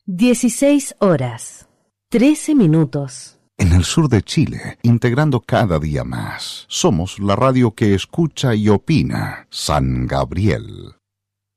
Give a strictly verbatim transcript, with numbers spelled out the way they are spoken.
dieciséis horas, trece minutos. En el sur de Chile, integrando cada día más, somos la radio que escucha y opina. San Gabriel.